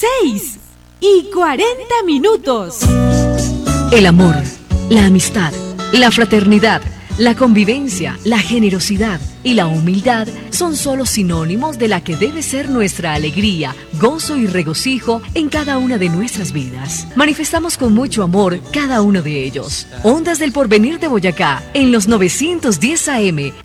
6:40. El amor, la amistad, la fraternidad, la convivencia, la generosidad y la humildad son solo sinónimos de la que debe ser nuestra alegría, gozo y regocijo en cada una de nuestras vidas. Manifestamos con mucho amor cada uno de ellos. Ondas del Porvenir de Boyacá, en los 910 AM,